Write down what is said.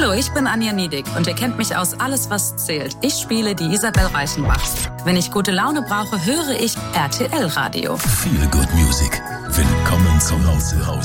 Hallo, ich bin Anja Niedig und ihr kennt mich aus Alles, was zählt. Ich spiele die Isabel Reichenbach. Wenn ich gute Laune brauche, höre ich RTL Radio. Feel Good Music. Willkommen zu Hause.